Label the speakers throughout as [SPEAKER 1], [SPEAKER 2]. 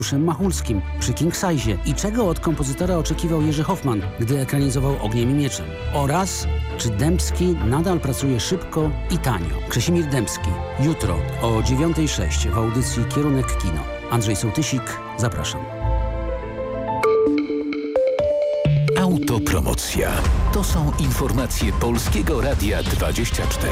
[SPEAKER 1] Machulskim przy King Size i czego od kompozytora oczekiwał Jerzy Hoffman, gdy ekranizował Ogniem i Mieczem. Oraz czy Dębski nadal pracuje szybko i tanio. Krzesimir Dębski. Jutro o 9:06 w audycji Kierunek Kino. Andrzej Sołtysik, zapraszam.
[SPEAKER 2] Autopromocja. To są informacje Polskiego Radia 24.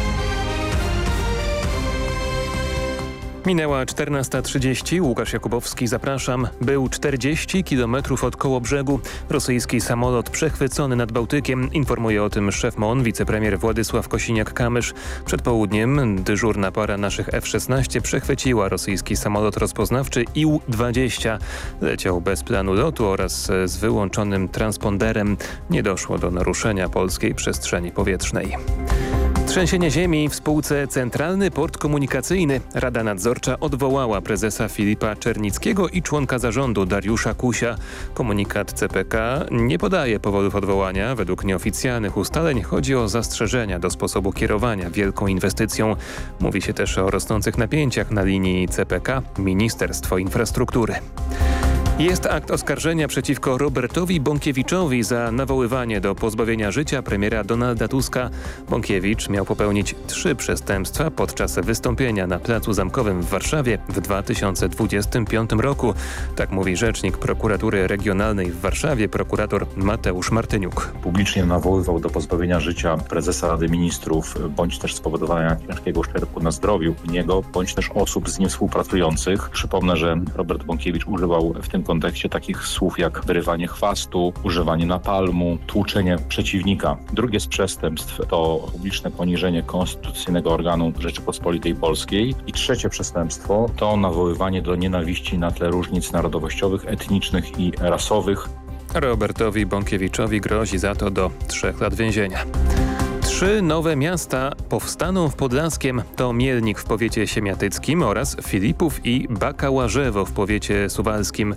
[SPEAKER 3] Minęła 14:30. Łukasz Jakubowski, zapraszam. Był 40 km od Kołobrzegu. Rosyjski samolot przechwycony nad Bałtykiem. Informuje o tym szef MON, wicepremier Władysław Kosiniak-Kamysz. Przed południem dyżurna para naszych F-16 przechwyciła rosyjski samolot rozpoznawczy Ił-20. Leciał bez planu lotu oraz z wyłączonym transponderem. Nie doszło do naruszenia polskiej przestrzeni powietrznej. Trzęsienie ziemi w spółce Centralny Port Komunikacyjny. Rada Nadzorcza odwołała prezesa Filipa Czernickiego i członka zarządu Dariusza Kusia. Komunikat CPK nie podaje powodów odwołania. Według nieoficjalnych ustaleń chodzi o zastrzeżenia do sposobu kierowania wielką inwestycją. Mówi się też o rosnących napięciach na linii CPK Ministerstwo Infrastruktury. Jest akt oskarżenia przeciwko Robertowi Bąkiewiczowi za nawoływanie do pozbawienia życia premiera Donalda Tuska. Bąkiewicz miał popełnić 3 przestępstwa podczas wystąpienia na Placu Zamkowym w Warszawie w 2025 roku. Tak mówi rzecznik prokuratury regionalnej w Warszawie, prokurator Mateusz Martyniuk.
[SPEAKER 4] Publicznie nawoływał do pozbawienia życia prezesa Rady Ministrów, bądź też spowodowania ciężkiego uszczerbku na zdrowiu niego, bądź też osób z nim współpracujących. Przypomnę, że Robert Bąkiewicz używał w tym kontekście takich słów jak wyrywanie chwastu, używanie napalmu, tłuczenie przeciwnika. Drugie z przestępstw to publiczne poniżenie konstytucyjnego organu Rzeczypospolitej Polskiej. I trzecie przestępstwo to nawoływanie do nienawiści na tle różnic narodowościowych, etnicznych i rasowych.
[SPEAKER 3] Robertowi Bąkiewiczowi grozi za to do 3 lat więzienia. 3 nowe miasta powstaną w Podlaskiem. To Mielnik w powiecie siemiatyckim oraz Filipów i Bakałarzewo w powiecie suwalskim.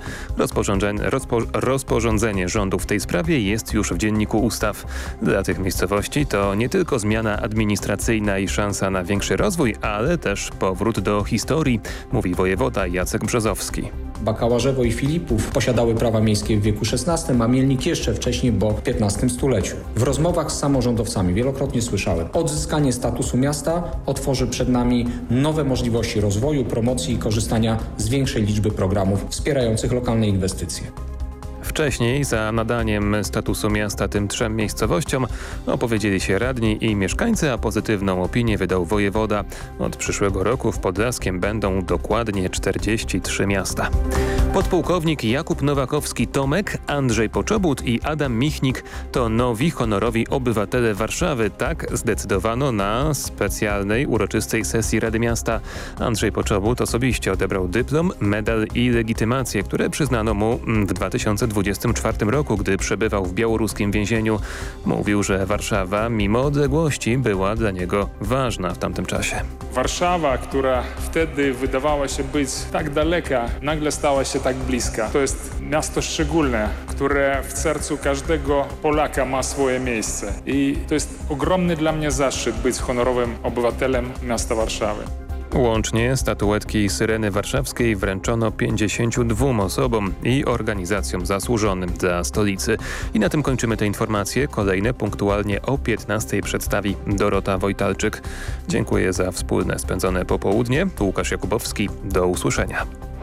[SPEAKER 3] Rozporządzenie rządu w tej sprawie jest już w Dzienniku Ustaw. Dla tych miejscowości to nie tylko zmiana administracyjna i szansa na większy rozwój, ale też powrót do historii, mówi wojewoda Jacek Brzozowski.
[SPEAKER 5] Bakałarzewo i Filipów posiadały prawa miejskie w wieku XVI, a Mielnik jeszcze wcześniej, bo w XV stuleciu. W rozmowach z samorządowcami wielokrotnie słyszałem: odzyskanie statusu miasta otworzy przed nami nowe możliwości rozwoju, promocji i korzystania z większej liczby programów wspierających lokalne inwestycje.
[SPEAKER 3] Wcześniej za nadaniem statusu miasta tym 3 miejscowościom opowiedzieli się radni i mieszkańcy, a pozytywną opinię wydał wojewoda. Od przyszłego roku w Podlaskiem będą dokładnie 43 miasta. Podpułkownik Jakub Nowakowski-Tomek, Andrzej Poczobut i Adam Michnik to nowi honorowi obywatele Warszawy. Tak zdecydowano na specjalnej, uroczystej sesji Rady Miasta. Andrzej Poczobut osobiście odebrał dyplom, medal i legitymację, które przyznano mu w 2024 roku, gdy przebywał w białoruskim więzieniu. Mówił, że Warszawa mimo odległości była dla niego ważna w tamtym czasie.
[SPEAKER 6] Warszawa, która wtedy wydawała się być tak daleka, nagle stała się tak bliska. To jest miasto szczególne, które w sercu każdego Polaka ma swoje miejsce. I to jest ogromny dla mnie zaszczyt być honorowym obywatelem miasta Warszawy.
[SPEAKER 3] Łącznie statuetki Syreny Warszawskiej wręczono 52 osobom i organizacjom zasłużonym dla stolicy. I na tym kończymy te informacje. Kolejne punktualnie o 15:00 przedstawi Dorota Wojtalczyk. Dziękuję za wspólne spędzone popołudnie. Łukasz Jakubowski. Do usłyszenia.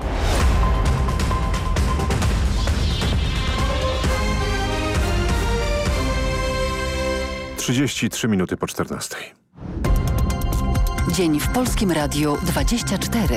[SPEAKER 7] Trzydzieści minuty po 14:00.
[SPEAKER 8] Dzień w Polskim Radiu 24.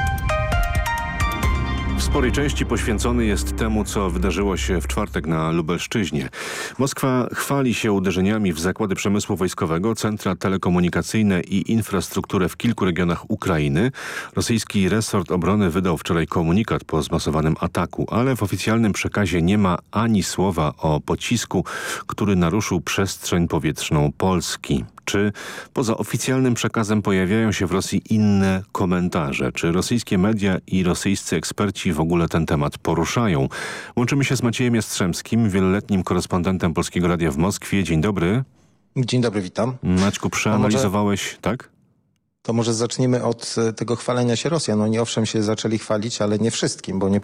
[SPEAKER 7] W sporej części poświęcony jest temu, co wydarzyło się w czwartek na Lubelszczyźnie. Moskwa chwali się uderzeniami w zakłady przemysłu wojskowego, centra telekomunikacyjne i infrastrukturę w kilku regionach Ukrainy. Rosyjski resort obrony wydał wczoraj komunikat po zmasowanym ataku, ale w oficjalnym przekazie nie ma ani słowa o pocisku, który naruszył przestrzeń powietrzną Polski. Czy poza oficjalnym przekazem pojawiają się w Rosji inne komentarze? Czy rosyjskie media i rosyjscy eksperci w ogóle ten temat poruszają? Łączymy się z Maciejem Jastrzębskim, wieloletnim korespondentem Polskiego Radia w Moskwie. Dzień dobry.
[SPEAKER 9] Dzień dobry, witam.
[SPEAKER 7] Maćku, przeanalizowałeś, tak?
[SPEAKER 9] To może zaczniemy od tego chwalenia się Rosjan. Oni owszem się zaczęli chwalić, ale nie wszystkim, bo nie